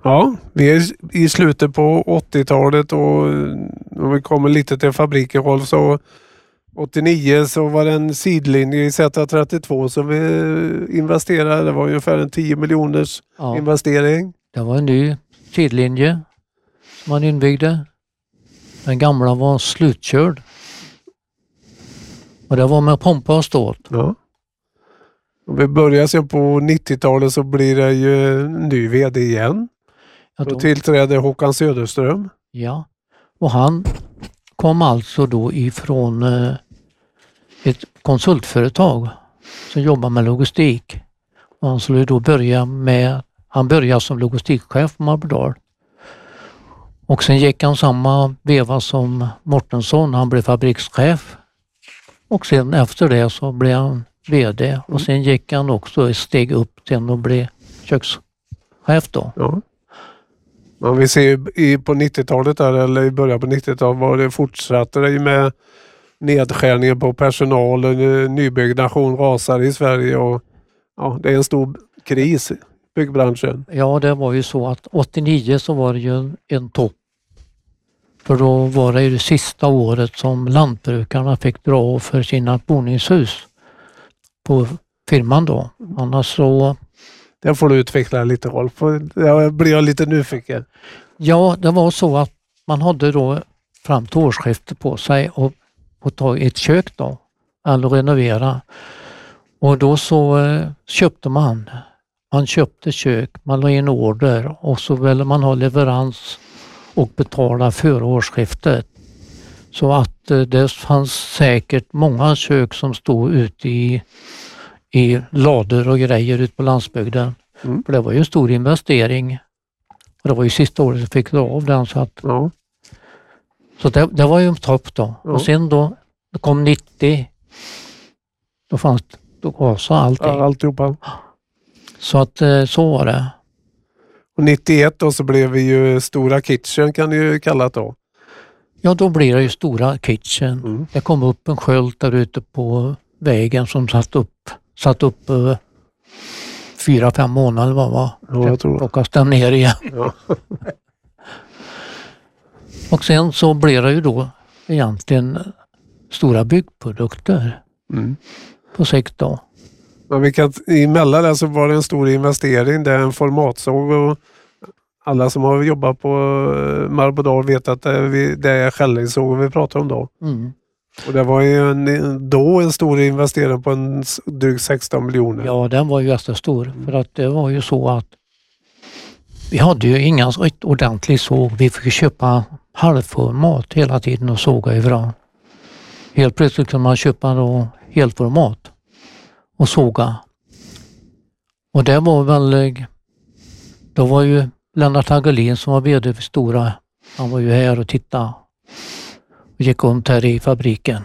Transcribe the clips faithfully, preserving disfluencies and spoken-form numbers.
Ja, vi är i slutet på åttiotalet och om vi kommer lite till fabriken, Rolf, så åttionio så var det en sidlinje i Z trettiotvå som vi investerade. Det var ungefär en tio miljoners ja. investering. Det var en ny sidlinje som man inbyggde. Den gamla var slutkörd. Och det var med pompa och ståt. Ja. Om vi börjar se på nittiotalet så blir det ju en ny vd igen. Ja, då... då tillträdde Håkan Söderström. Ja, och han kom alltså då ifrån eh, ett konsultföretag som jobbar med logistik. Och han skulle då börja med, han började som logistikchef på Marbodal. Och sen gick han samma veva som Mortensson, han blev fabrikschef. Och sen efter det så blev han vd och sen gick han också ett steg upp sen och blev kökschef då. Ja. Man vill se i, på nittiotalet där, eller i början på nittiotalet var det fortsatte det med nedskärningar på personal och nybyggnation rasar i Sverige och ja, det är en stor kris i byggbranschen. Ja, det var ju så att åttionio så var det ju en, en topp. För då var det ju det sista året som lantbrukarna fick dra av för sina boningshus på firman då. Annars så... Det får du utveckla lite, Rolf. Jag blir lite nyfiken. Ja, det var så att man hade då fram till årsskiftet på sig och, och ta ett kök då, eller renovera. Och då så eh, köpte man. Man köpte kök, man la in order och så ville man ha leverans och betala före årsskiftet. Så att eh, det fanns säkert många kök som stod ute i, i lador och grejer ute på landsbygden. Mm. För det var ju en stor investering. Och det var ju sista året jag fick dra av den. Så, att, ja. så det, det var ju en topp då. Ja. Och sen då, det kom nittio. Då fanns då gasade allting. Ja, alltihopa. Så att så var det. Och nittioett då så blev vi ju Stora Kitchen, kan du ju kalla det då. Ja, då blir det ju Stora Kitchen. Mm. Det kom upp en sköld där ute på vägen som satt upp, satt upp uh, fyra, fem månader var va? Ja, jag tror det. Och kastade ner igen. Ja. Och sen så blev det ju då egentligen Stora Byggprodukter mm. på sikt då. Men vi kan, emellan där så var det en stor investering. Det är en formatsåg och alla som har jobbat på Marbodal vet att det är, det är skällningssåg vi pratar om då. Mm. Och det var ju en, då en stor investering på en drygt sexton miljoner. Ja, den var ju jättestor. Mm. För att det var ju så att vi hade ju ingen ordentlig såg. Vi fick köpa halvformat hela tiden och såga ifrån. Helt plötsligt kunde man köpa då helformat och såga. Och det var väl, då var ju Lennart Hagelin som var vd för Stora. Han var ju här och tittade och gick runt här i fabriken.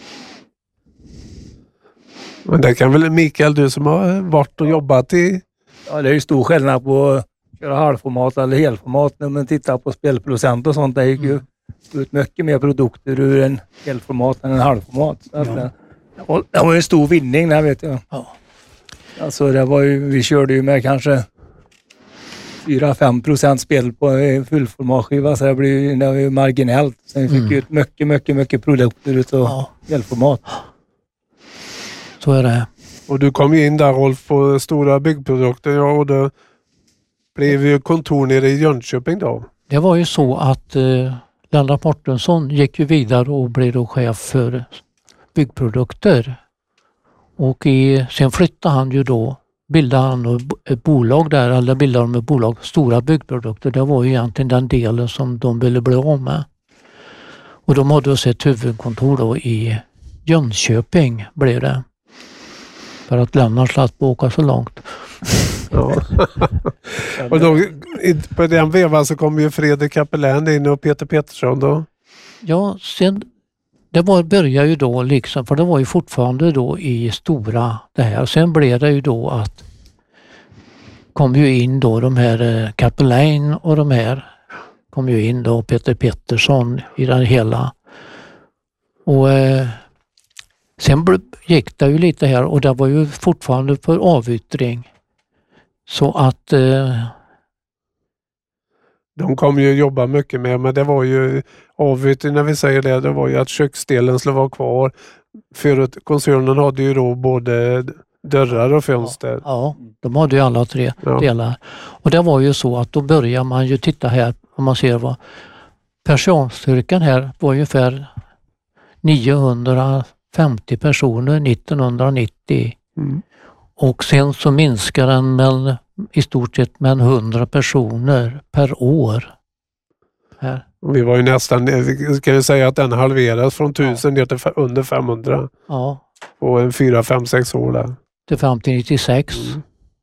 Men det kan väl Mikael, du som har varit och jobbat i... Ja, det är ju stor skillnad på att köra halvformat eller helformat när man tittar på spelprocent och sånt. Det gick ju ut mycket mer produkter ur en helformat än en halvformat. Så ja. det, det var ju en stor vinning där, vet jag. Ja. Alltså det var ju, vi körde ju med kanske fyra till fem procent spel på fullformatskiva, så det blev ju, det var ju marginellt. Så vi fick mm. ut mycket, mycket, mycket produkter utav ja. helformat. Så är det. Och du kom ju in där, Rolf, på Stora Byggprodukter, ja, och det blev ju kontor nere i Jönköping då. Det var ju så att eh, Lennart Mortensson gick ju vidare och blev då chef för byggprodukter. Och i, sen flyttade han ju då, bildade han ett bolag där, eller bildade de ett bolag, Stora Byggprodukter. Det var ju egentligen den delen som de ville bli av med. Och de hade också ett huvudkontor då i Jönköping blev det. För att Lennart slapp åka så långt. Ja. Och då, på den vevan så kom ju Fredrik Kapellän in och Peter Pettersson då. Ja, sen det var, började ju då liksom, för det var ju fortfarande då i Stora det här. Sen blev det ju då att kom ju in då de här Kapellän och de här kom ju in då Peter Pettersson i det hela. Och eh, sen gick det ju lite här och det var ju fortfarande för avyttring. Så att eh, de kom ju jobba mycket med, men det var ju avbytning när vi säger det, det var ju att köksdelen skulle vara kvar. Förut, koncernen hade ju då både dörrar och fönster. Ja, ja, de hade ju alla tre ja. delar. Och det var ju så att då börjar man ju titta här, om man ser vad personstyrkan här var ungefär niohundrafemtio personer nittonhundranittio. Mm. Och sen så minskar den med, i stort sett med hundra personer per år. Här. Vi var ju nästan, kan jag säga att den halveras från tusen ja. ner till under femhundra. Ja. Och en fyra, fem, sex år där. Till fram till nittiosex. Mm.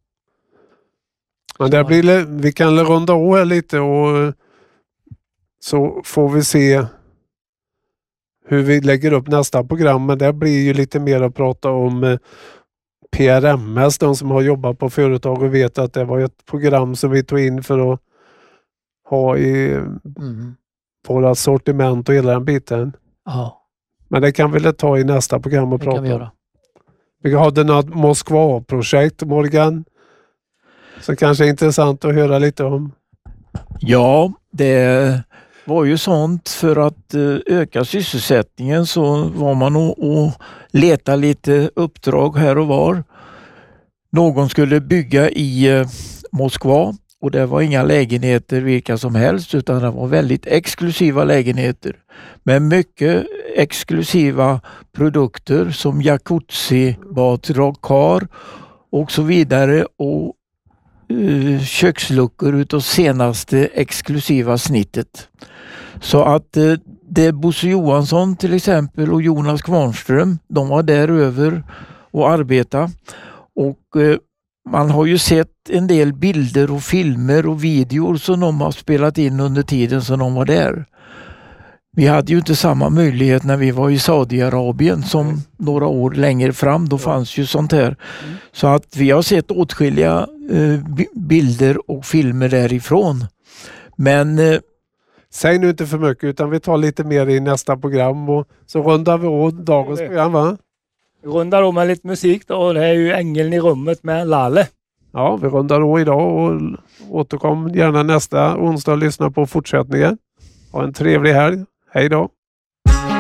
Men det blir, vi kan runda av här lite och så får vi se hur vi lägger upp nästa program. Men det blir ju lite mer att prata om P R M S, de som har jobbat på företag och vet att det var ett program som vi tog in för att ha i mm. våra sortiment och hela den biten. Ja. Men det kan vi väl ta i nästa program och det prata kan vi göra. Vi hade något Moskva-projekt, Morgan, som kanske är intressant att höra lite om. Ja, det var ju sånt för att öka sysselsättningen, så var man och, och leta lite uppdrag här och var. Någon skulle bygga i Moskva och det var inga lägenheter vilka som helst, utan det var väldigt exklusiva lägenheter med mycket exklusiva produkter som jacuzzi, badkar och så vidare, och uh, köksluckor utav senaste exklusiva snittet. Så att uh, det Bosse Johansson till exempel och Jonas Kvarnström, de var där över och arbetade, och uh, man har ju sett en del bilder och filmer och videor som de har spelat in under tiden som de var där. Vi hade ju inte samma möjlighet när vi var i Saudiarabien som några år längre fram. Då fanns ju sånt här. Mm. Så att vi har sett åtskilliga eh, bilder och filmer därifrån. Men eh, säg nu inte för mycket, utan vi tar lite mer i nästa program och så rundar vi åt dagens program, va? Vi rundar om med lite musik då, och det är ju Ängeln i rummet med Lalle. Ja, vi rundar då idag och återkom gärna nästa onsdag och lyssna på fortsättningen. Ha en trevlig helg. Hej då!